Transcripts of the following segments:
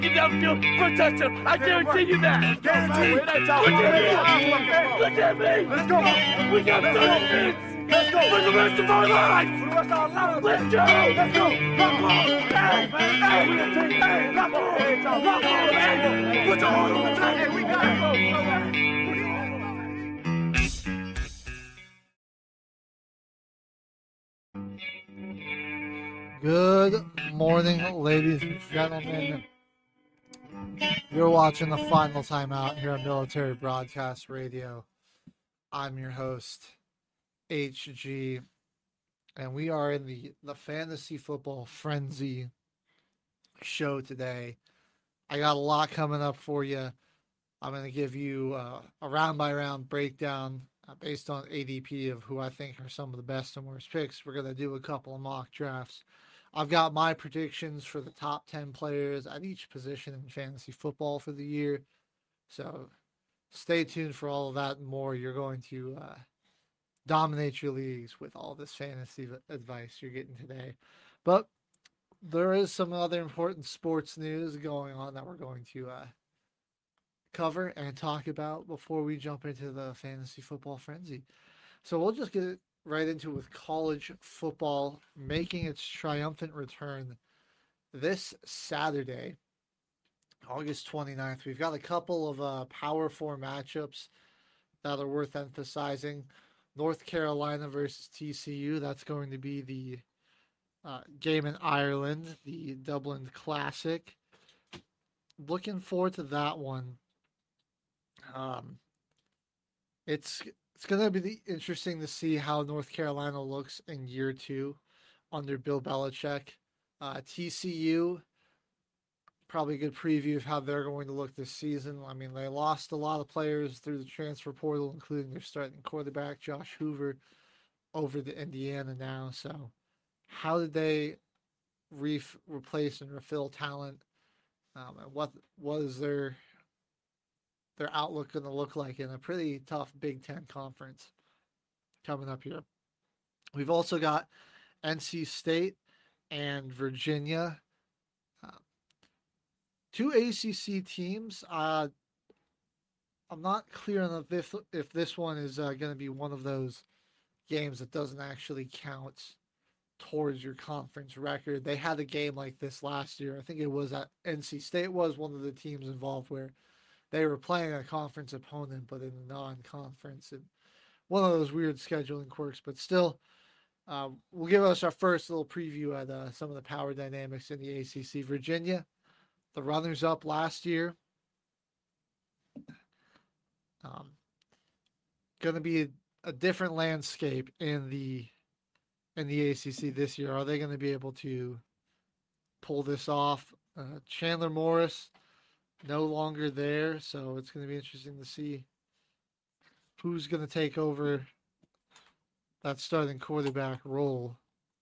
Downfield for a touchdown. I guarantee you that. Guaranteed. Look at me. Let's go. We got 30 minutes. Let's go. For the rest of our lives. For the rest of our lives. Let's go. Let's go. Rock on. Hey, rock on. Rock on, man. Put your heart on the track. Hey, we got it. Good morning, ladies and gentlemen. You're watching the Final Timeout here on Military Broadcast Radio. I'm your host, HG, and we are in the Fantasy Football Frenzy show today. I got a lot coming up for you. I'm going to give you a round-by-round breakdown based on ADP of who I think are some of the best and worst picks. We're going to do a couple of mock drafts. I've got my predictions for the top 10 players at each position in fantasy football for the year. So stay tuned for all of that and more. You're going to dominate your leagues with all this fantasy advice you're getting today. But there is some other important sports news going on that we're going to cover and talk about before we jump into the fantasy football frenzy. So we'll just get right into it with college football making its triumphant return this Saturday, August 29th. We've got a couple of Power 4 matchups that are worth emphasizing. North Carolina versus TCU. That's going to be the game in Ireland, the Dublin Classic. Looking forward to that one. It's going to be interesting to see how North Carolina looks in year 2 under Bill Belichick. TCU, probably a good preview of how they're going to look this season. I mean, they lost a lot of players through the transfer portal, including their starting quarterback, Josh Hoover, over to Indiana now. So how did they replace and refill talent? And what is their outlook going to look like in a pretty tough Big Ten conference coming up here? We've also got NC State and Virginia, two ACC teams. I'm not clear on if this one is going to be one of those games that doesn't actually count towards your conference record. They had a game like this last year. I think it was at NC State was one of the teams involved where they were playing a conference opponent, but in a non-conference. And one of those weird scheduling quirks, but still, we'll give us our first little preview at some of the power dynamics in the ACC. Virginia, the runners-up last year. Going to be a different landscape in the ACC this year. Are they going to be able to pull this off? Chandler Morris, no longer there, so it's going to be interesting to see who's going to take over that starting quarterback role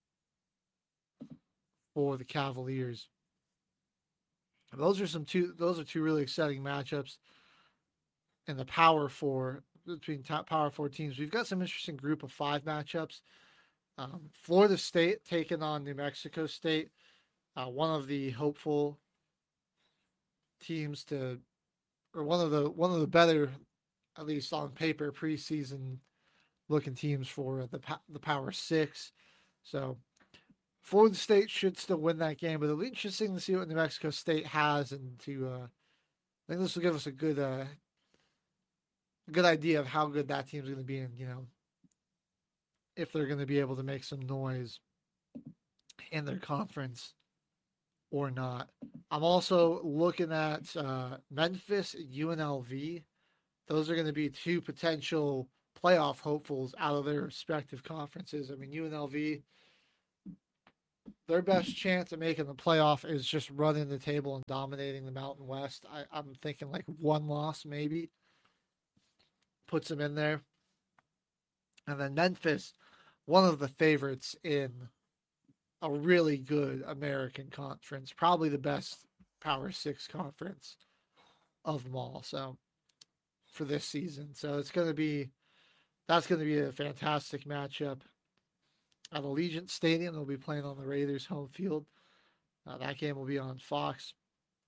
for the Cavaliers. Those are two really exciting matchups in the Power 4 between top Power 4 teams. We've got some interesting Group of 5 matchups. Florida State taking on New Mexico State, one of the hopeful teams or one of the better, at least on paper, preseason looking teams for the Power 6. So Florida State should still win that game, but it'll be interesting to see what New Mexico State has, and I think this will give us a good idea of how good that team's going to be, and if they're going to be able to make some noise in their conference or not. I'm also looking at Memphis, UNLV. Those are going to be two potential playoff hopefuls out of their respective conferences. I mean, UNLV, their best chance at making the playoff is just running the table and dominating the Mountain West. I'm thinking like one loss maybe puts them in there. And then Memphis, one of the favorites in a really good American conference, probably the best Power 6 conference of them all. So for this season. So that's going to be a fantastic matchup at Allegiant Stadium. They'll be playing on the Raiders home field. That game will be on Fox.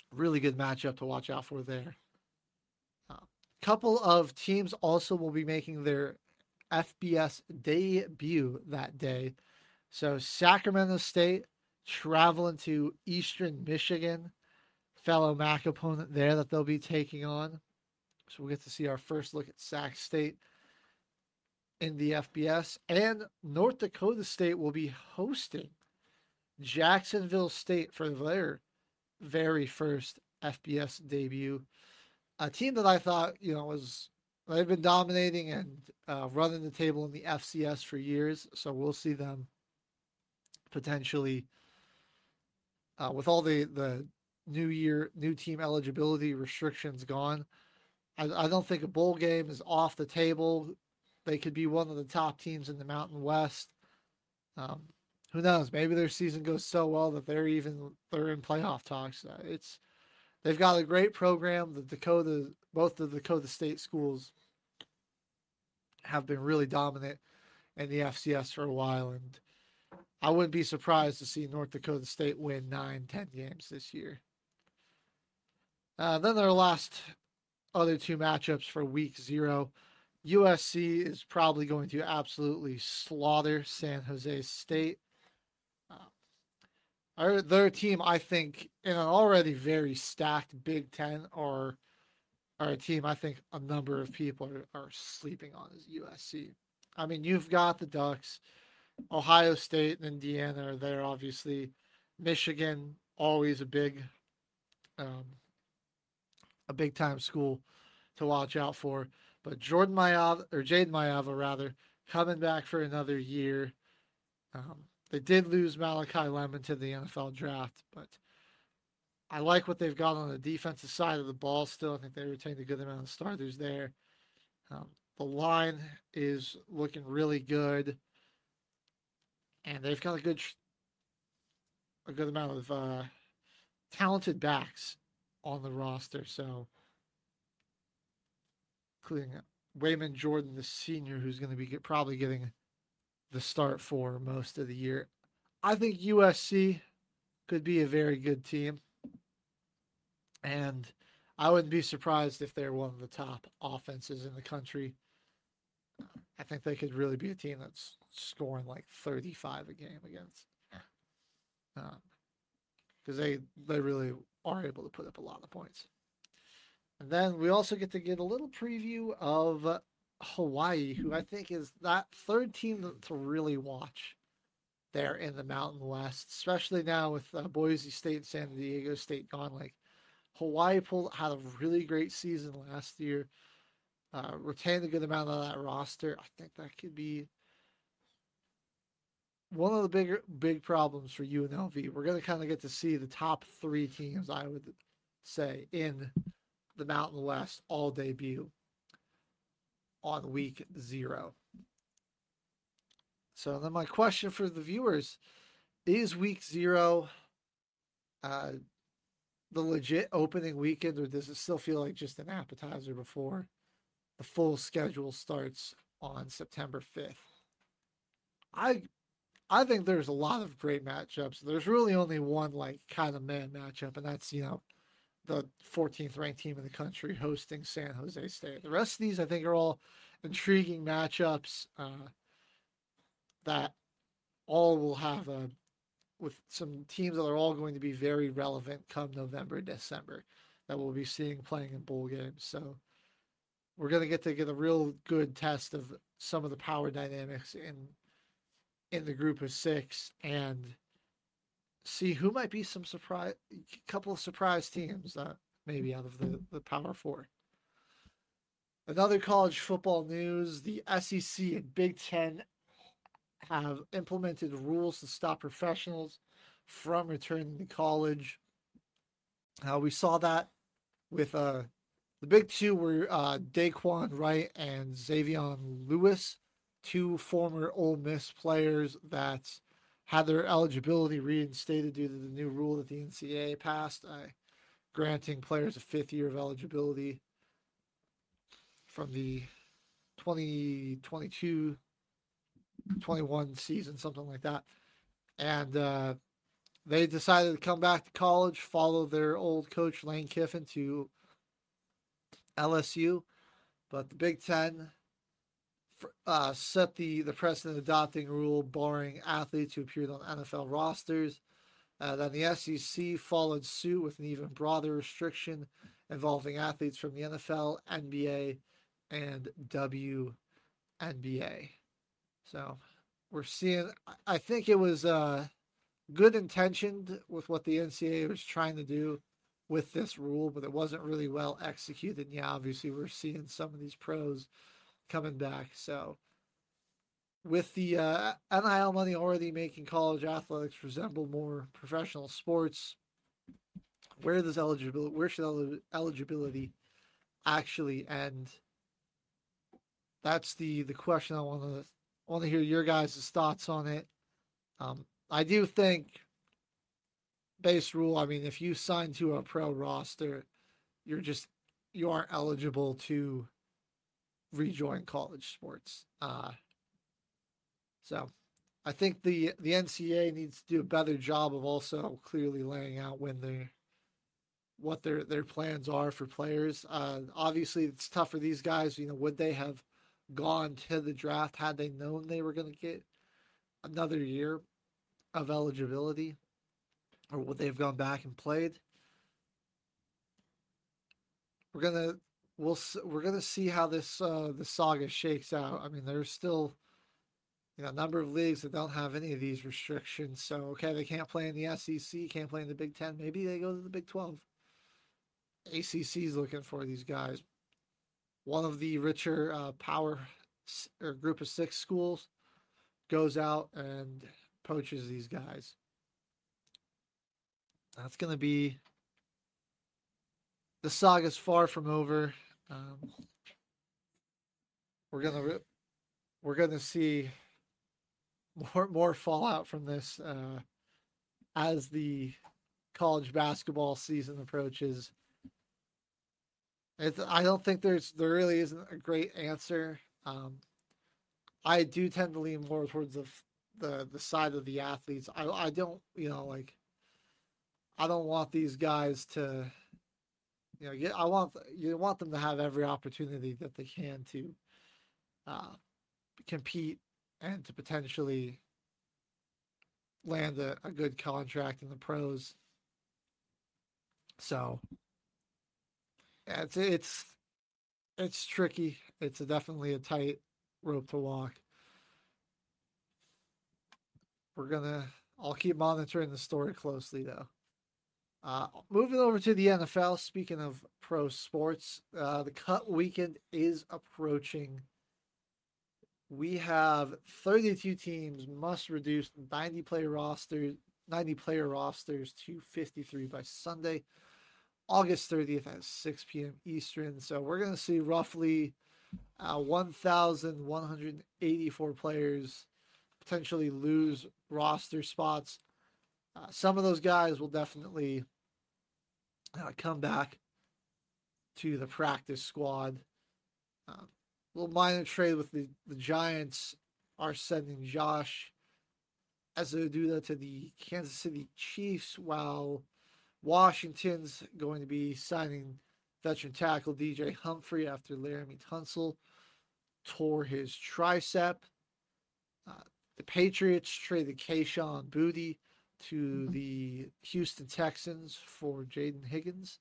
Really good matchup to watch out for there. Couple of teams also will be making their FBS debut that day. So Sacramento State traveling to Eastern Michigan, fellow MAC opponent there that they'll be taking on. So we'll get to see our first look at Sac State in the FBS. And North Dakota State will be hosting Jacksonville State for their very first FBS debut. A team that I thought, they've been dominating and running the table in the FCS for years. So we'll see them potentially with all the new team eligibility restrictions gone. I don't think a bowl game is off the table. They could be one of the top teams in the Mountain West. Who knows? Maybe their season goes so well that they're in playoff talks. They've got a great program. Both the Dakota State schools have been really dominant in the FCS for a while, and I wouldn't be surprised to see North Dakota State win 9-10 games this year. Then their last other two matchups for week 0. USC is probably going to absolutely slaughter San Jose State. Their team, I think, in an already very stacked Big Ten, are a team I think a number of people are sleeping on is USC. I mean, you've got the Ducks, Ohio State and Indiana are there, obviously. Michigan, always a big time school to watch out for. But Jaden Maiava, coming back for another year. They did lose Malachi Lemon to the NFL draft, but I like what they've got on the defensive side of the ball still. I think they retained a good amount of starters there. The line is looking really good, and they've got a good amount of talented backs on the roster. So, including Wayman Jordan, the senior, who's going to be probably getting the start for most of the year. I think USC could be a very good team, and I wouldn't be surprised if they're one of the top offenses in the country. I think they could really be a team that's scoring like 35 a game against, because they really are able to put up a lot of points. And then we also get a little preview of Hawaii, who I think is that third team to really watch there in the Mountain West, especially now with Boise State and San Diego State gone. Like, Hawaii had a really great season last year, retained a good amount of that roster. I think that could be one of the big problems for UNLV. We're going to kind of get to see the top 3 teams, I would say, in the Mountain West all debut on week 0. So then my question for the viewers, is week 0 the legit opening weekend, or does it still feel like just an appetizer before the full schedule starts on September 5th? I think there's a lot of great matchups. There's really only one kind of man matchup, and that's, the 14th ranked team in the country hosting San Jose State. The rest of these, I think, are all intriguing matchups that all will have with some teams that are all going to be very relevant come November, December, that we'll be seeing playing in bowl games. So we're going to get a real good test of some of the power dynamics in the group of 6 and see who might be couple of surprise teams maybe out of the Power 4. Another college football news, the SEC and Big Ten have implemented rules to stop professionals from returning to college. We saw that with the big 2 were Daquan Wright and Xavier Lewis, 2 former Ole Miss players that had their eligibility reinstated due to the new rule that the NCAA passed, granting players a 5th year of eligibility from the 2022-21 season, something like that. And they decided to come back to college, follow their old coach Lane Kiffin to LSU, but the Big Ten set the precedent adopting rule barring athletes who appeared on NFL rosters. Then the SEC followed suit with an even broader restriction involving athletes from the NFL, NBA, and WNBA. So we're seeing, I think it was good intentioned with what the NCAA was trying to do with this rule, but it wasn't really well executed. And yeah, obviously we're seeing some of these pros coming back. So with the NIL money already making college athletics resemble more professional sports, where should eligibility actually end? That's the question I want to hear your guys' thoughts on it. I do think base rule, I mean, if you sign to a pro roster, you aren't eligible to rejoin college sports. So I think the NCAA needs to do a better job of also clearly laying out what their plans are for players. Obviously, it's tough for these guys. Would they have gone to the draft had they known they were going to get another year of eligibility, or would they have gone back and played? We're gonna see how this saga shakes out. I mean, there's still a number of leagues that don't have any of these restrictions. So okay, they can't play in the SEC, can't play in the Big Ten. Maybe they go to the Big 12. ACC's looking for these guys. One of the richer power or group of 6 schools goes out and poaches these guys. That's going to be, the saga's far from over. We're gonna see more fallout from this as the college basketball season approaches. I don't think there really isn't a great answer. I do tend to lean more towards the side of the athletes. I don't I don't want these guys to I want them to have every opportunity that they can to compete and to potentially land a good contract in the pros. So it's tricky. It's definitely a tight rope to walk. I'll keep monitoring the story closely though. Moving over to the NFL, speaking of pro sports, the cut weekend is approaching. We have 32 teams must reduce 90 player rosters to 53 by Sunday, August 30th at 6 p.m. Eastern. So we're going to see roughly 1,184 players potentially lose roster spots. Some of those guys will definitely come back to the practice squad. Little minor trade with the Giants are sending Josh Ezeudu to the Kansas City Chiefs, while Washington's going to be signing veteran tackle DJ Humphrey after Laramie Tunsil tore his tricep. The Patriots traded Kayshon Boutte to the Houston Texans for Jaden Higgins.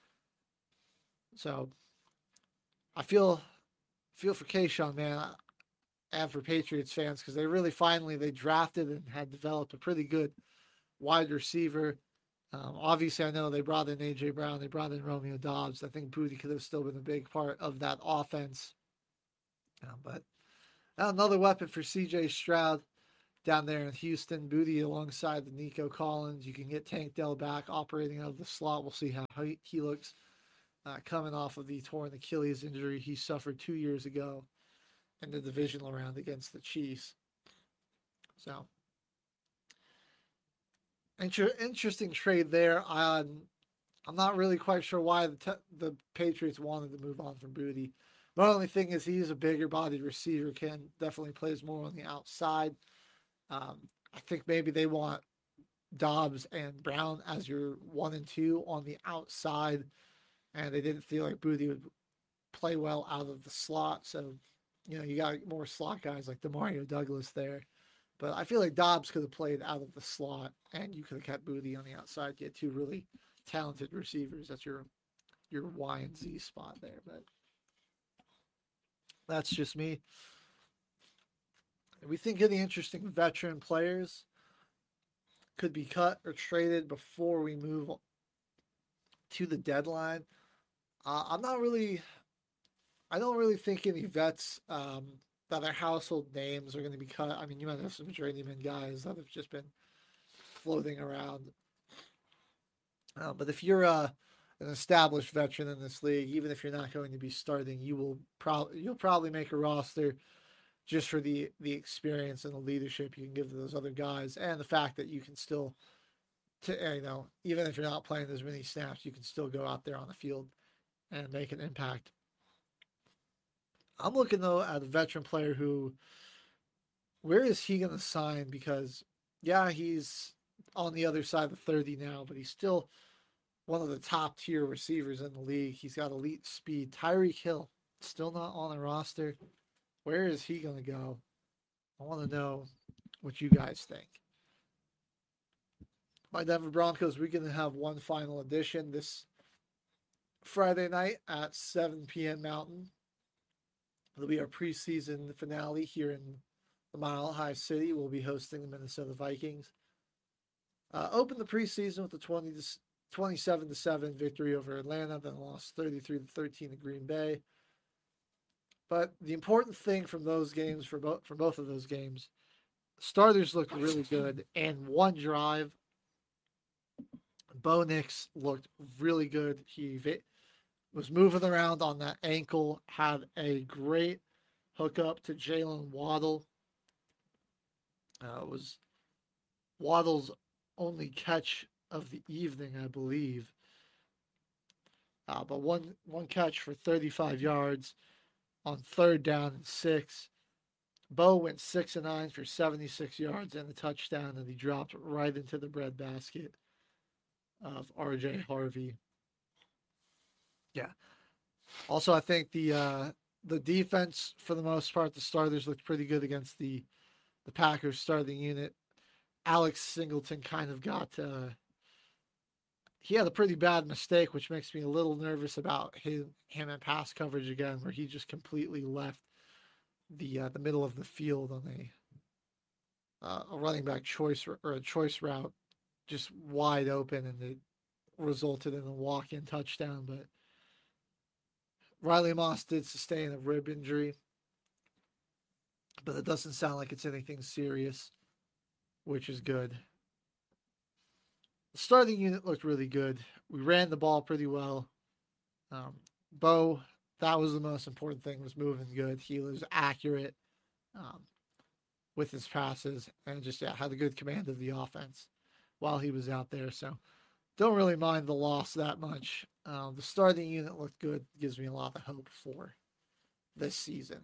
So I feel for Kayshon, man, and for Patriots fans, because they drafted and had developed a pretty good wide receiver. Obviously, I know they brought in A.J. Brown, they brought in Romeo Doubs. I think Boutte could have still been a big part of that offense. But another weapon for C.J. Stroud down there in Houston. Boutte alongside the Nico Collins. You can get Tank Dell back operating out of the slot. We'll see how he looks coming off of the torn Achilles injury he suffered 2 years ago in the divisional round against the Chiefs. So, interesting trade there. I'm not really quite sure why the Patriots wanted to move on from Boutte. The only thing is he's a bigger bodied receiver, definitely plays more on the outside. I think maybe they want Dobbs and Brown as your 1 and 2 on the outside, and they didn't feel like Booty would play well out of the slot. So, you got more slot guys like Demario Douglas there. But I feel like Dobbs could have played out of the slot, and you could have kept Booty on the outside. You had two really talented receivers. That's your Y and Z spot there. But that's just me. We think any interesting veteran players could be cut or traded before we move to the deadline. I don't really think any vets that are household names are going to be cut. I mean, you might have some journeyman guys that have just been floating around. But if you're an established veteran in this league, even if you're not going to be starting, you'll probably make a roster just for the experience and the leadership you can give to those other guys, and the fact that you can still, even if you're not playing as many snaps, you can still go out there on the field and make an impact. I'm looking, though, at a veteran player where is he going to sign? Because, yeah, he's on the other side of 30 now, but he's still one of the top-tier receivers in the league. He's got elite speed. Tyreek Hill, still not on the roster. Where is he going to go? I want to know what you guys think. My Denver Broncos, we're going to have one final edition this Friday night at 7 p.m. Mountain. It'll be our preseason finale here in the Mile High City. We'll be hosting the Minnesota Vikings. Opened the preseason with a 27-7 victory over Atlanta, then lost 33-13 to Green Bay. But the important thing from those games, for both of those games, starters looked really good. And one drive, Bo Nix looked really good. He was moving around on that ankle, had a great hookup to Jalen Waddle. It was Waddle's only catch of the evening, I believe. But one catch for 35 yards on 3rd down and 6. Bo went 6 of 9 for 76 yards and a touchdown, and he dropped right into the breadbasket of RJ Harvey. Yeah. Also, I think the defense, for the most part, the starters looked pretty good against the Packers starting unit. Alex Singleton kind of he had a pretty bad mistake, which makes me a little nervous about him in pass coverage again, where he just completely left the middle of the field on a running back choice or a choice route just wide open, and it resulted in a walk-in touchdown. But Riley Moss did sustain a rib injury, but it doesn't sound like it's anything serious, which is good. The starting unit looked really good. We ran the ball pretty well. Bo, that was the most important thing, was moving good. He was accurate with his passes and just had a good command of the offense while he was out there. So don't really mind the loss that much. The starting unit looked good. Gives me a lot of hope for this season.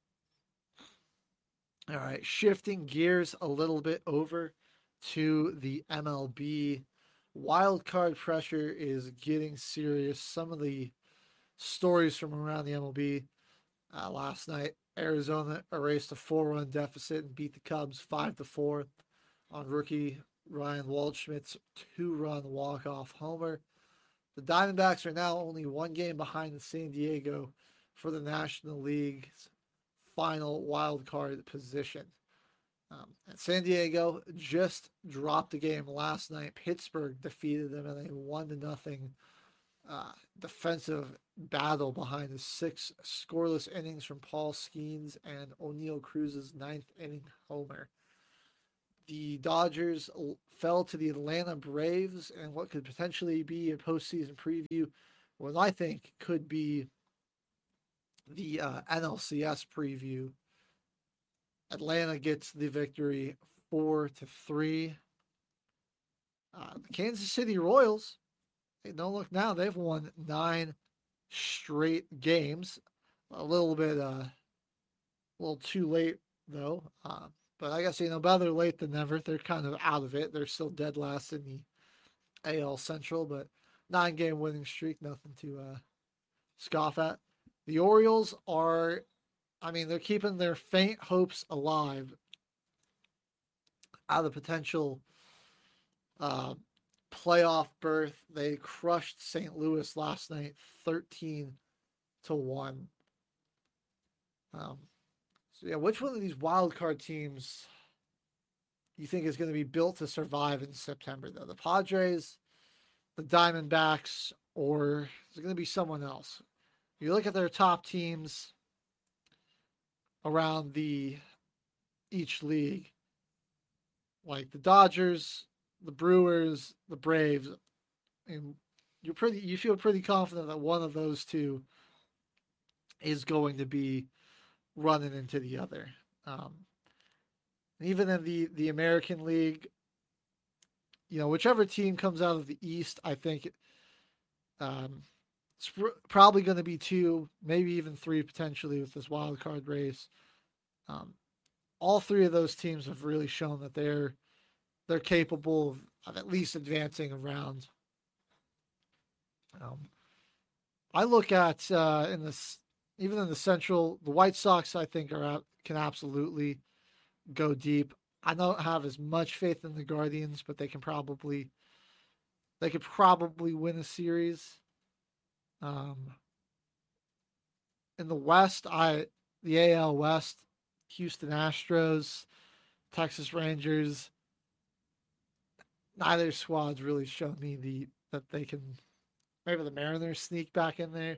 All right, shifting gears a little bit over to the MLB. Wild card pressure is getting serious. Some of the stories from around the MLB last night: Arizona erased a 4-run deficit and beat the Cubs 5-4 on rookie Ryan Waldschmidt's 2-run walk-off homer. The Diamondbacks are now only one game behind San Diego for the National League's final wild card position. And San Diego just dropped a game last night. Pittsburgh defeated them in a 1-0 defensive battle behind the 6 scoreless innings from Paul Skeens and O'Neill Cruz's 9th inning homer. The Dodgers fell to the Atlanta Braves in what could potentially be a postseason preview, what I think could be the NLCS preview. Atlanta gets the victory 4-3. The Kansas City Royals, hey, don't look now, they've won 9 straight games. A little too late though, but But I guess, better late than never. They're kind of out of it. They're still dead last in the AL Central, but 9-game winning streak, nothing to scoff at. The Orioles are, they're keeping their faint hopes alive out of potential playoff berth. They crushed St. Louis last night, 13-1. Which one of these wild card teams you think is going to be built to survive in September, though? The Padres, the Diamondbacks, or is it going to be someone else? You look at their top teams around each league, like the Dodgers, the Brewers, the Braves, and you feel pretty confident that one of those two is going to be running into the other. Even in the American League, whichever team comes out of the East, I think it's probably going to be 2, maybe even 3 potentially with this wild card race. All 3 of those teams have really shown that they're capable of at least advancing a round. I look at even in the Central, the White Sox I think can absolutely go deep. I don't have as much faith in the Guardians, but they could probably win a series. In the West, the AL West, Houston Astros, Texas Rangers. Neither squad's really shown me that they can. Maybe the Mariners sneak back in there.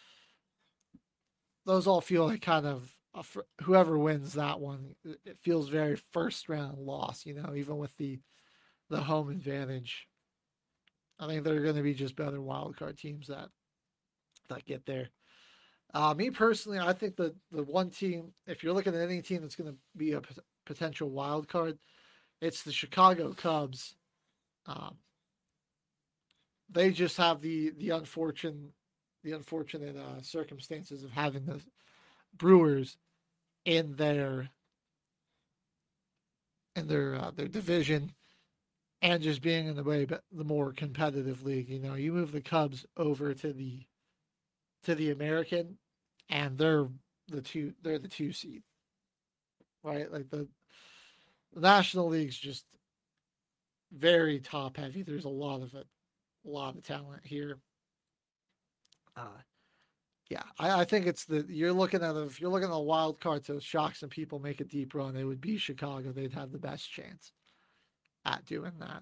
Those all feel like kind of whoever wins that one. It feels very first round loss, even with the home advantage. I think they're going to be just better wild card teams that get there. Me personally, I think the one team, if you're looking at any team that's going to be a potential wild card, it's the Chicago Cubs. They just have the unfortunate circumstances of having the Brewers in their division and just being in the more competitive league. You move the Cubs over to the American, and they're the 2 seed, right? Like the National League's just very top heavy. There's a lot of talent here. I think it's if you're looking at a wild card to shock some people, make a deep run, it would be Chicago. They'd have the best chance at doing that.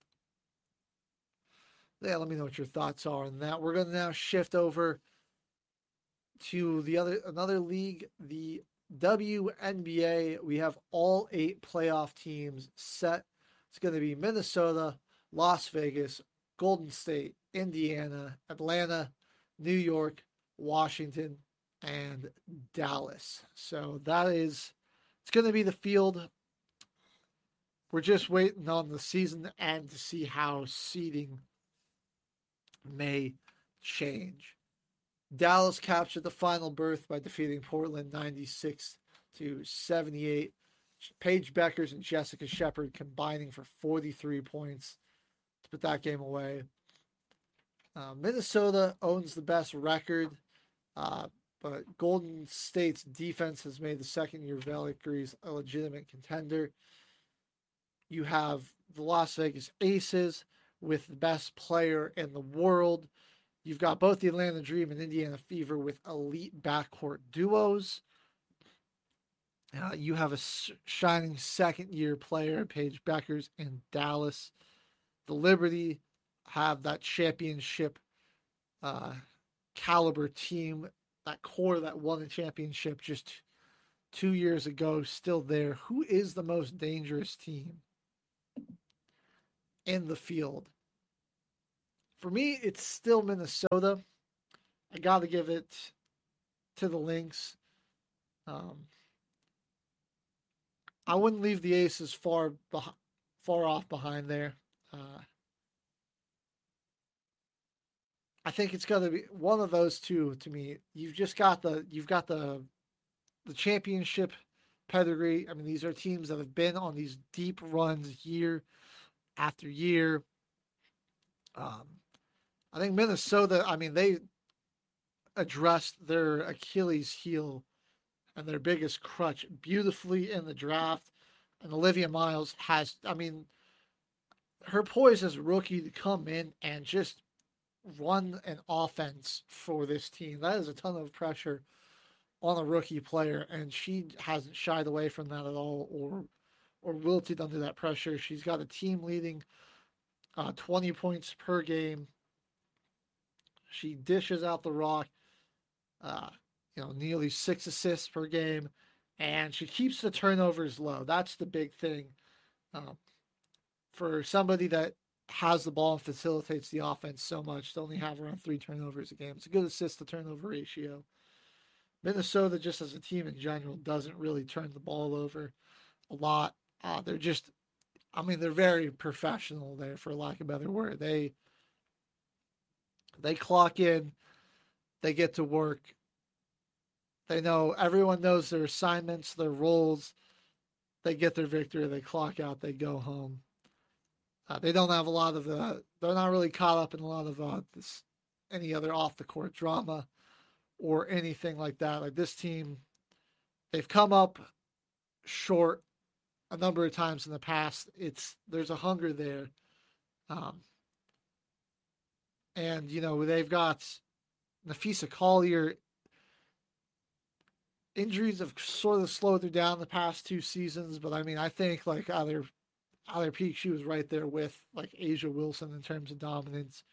Yeah, let me know what your thoughts are on that. We're going to now shift over to another league, the WNBA. We have all 8 playoff teams set. It's going to be Minnesota, Las Vegas, Golden State, Indiana, Atlanta, New York, Washington, and Dallas. So it's going to be the field. We're just waiting on the season to end to see how seeding may change. Dallas captured the final berth by defeating Portland 96-78. Paige Beckers and Jessica Shepard combining for 43 points to put that game away. Minnesota owns the best record, but Golden State's defense has made the second-year Valkyries a legitimate contender. You have the Las Vegas Aces with the best player in the world. You've got both the Atlanta Dream and Indiana Fever with elite backcourt duos. You have a shining second-year player, Paige Beckers, in Dallas. The Liberty have that championship caliber team, that core that won the championship just 2 years ago, still there. Who is the most dangerous team in the field? For me, it's still Minnesota. I got to give it to the Lynx. I wouldn't leave the Aces far off behind there. I think it's going to be one of those two to me. You've got the championship pedigree. I mean, these are teams that have been on these deep runs year after year. I think Minnesota, I mean, they addressed their Achilles heel and their biggest crutch beautifully in the draft. And Olivia Miles has, I mean, her poise as a rookie to come in and just run an offense for this team. That is a ton of pressure on a rookie player, and she hasn't shied away from that at all or wilted under that pressure. She's got a team leading 20 points per game. She dishes out the rock, nearly 6 assists per game, and she keeps the turnovers low. That's the big thing. For somebody that has the ball and facilitates the offense so much to only have around 3 turnovers a game. It's a good assist to turnover ratio. Minnesota, just as a team in general, doesn't really turn the ball over a lot. They're just, they're very professional there, for lack of a better word. They clock in, they get to work. They know, everyone knows their assignments, their roles. They get their victory, they clock out, they go home. They don't have a lot of they're not really caught up in a lot of any other off the court drama or anything like that. Like this team, they've come up short a number of times in the past. There's a hunger there. And they've got Nafisa Collier. Injuries have sort of slowed her down the past 2 seasons, but I think like at their peak, she was right there with like Asia Wilson in terms of dominance.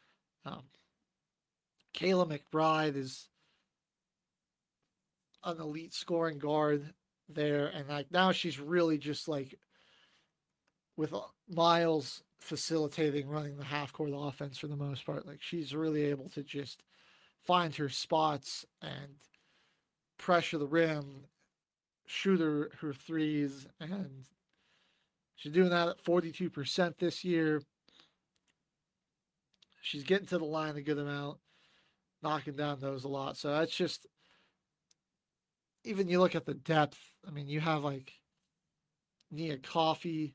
Kayla McBride is an elite scoring guard there, and like now she's really just like with Miles facilitating, running the half court offense for the most part. Like she's really able to just find her spots and pressure the rim, shoot her threes, and she's doing that at 42% this year. She's getting to the line a good amount, knocking down those a lot. So that's just, even you look at the depth, you have like Nia Coffey,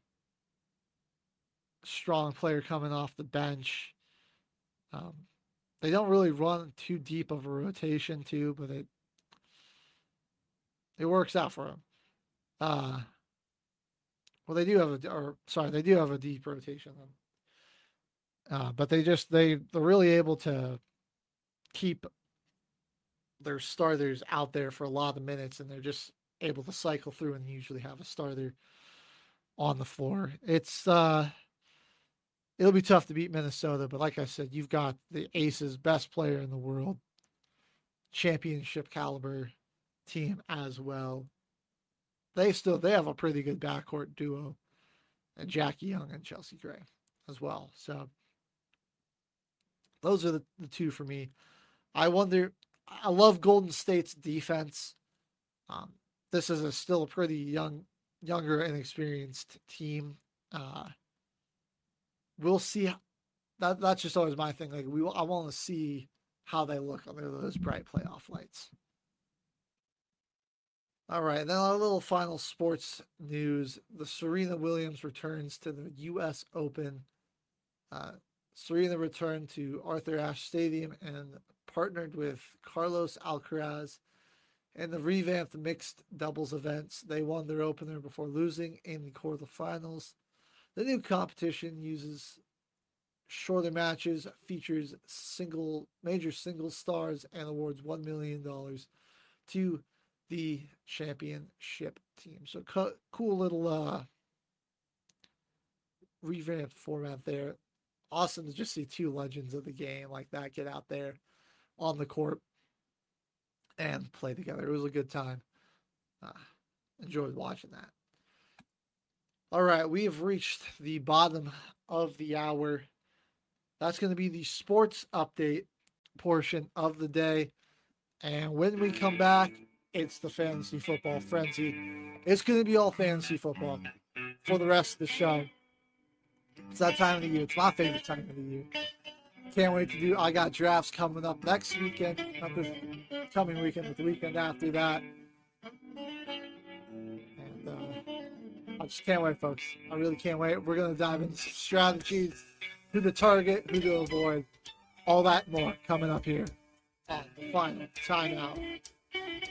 strong player coming off the bench. They don't really run too deep of a rotation too, but it works out for them. Well, they do have a deep rotation. But they're really able to keep their starters out there for a lot of minutes, and they're just able to cycle through and usually have a starter on the floor. It'll be tough to beat Minnesota, but like I said, you've got the Aces, best player in the world, championship caliber team as well. They have a pretty good backcourt duo, and Jackie Young and Chelsea Gray as well. So those are the 2 for me. I love Golden State's defense. This is still a pretty younger, inexperienced team. We'll see. That's just always my thing. Like I want to see how they look under those bright playoff lights. All right, then a little final sports news. The Serena Williams returns to the U.S. Open. Serena returned to Arthur Ashe Stadium and partnered with Carlos Alcaraz in the revamped mixed doubles events. They won their opener before losing in the quarterfinals. The new competition uses shorter matches, features major single stars, and awards $1 million to the championship team. So cool little revamped format there. Awesome to just see 2 legends of the game like that get out there on the court and play together. It was a good time. Enjoyed watching that. All right, we have reached the bottom of the hour. That's going to be the sports update portion of the day. And when we come back, it's the Fantasy Football Frenzy. It's going to be all fantasy football for the rest of the show. It's that time of the year. It's my favorite time of the year. Can't wait to do. I got drafts coming up next weekend. Not this coming weekend, but the weekend after that. just can't wait, folks. I really can't wait. We're going to dive into some strategies, who to target, who to avoid, all that and more coming up here on the final timeout.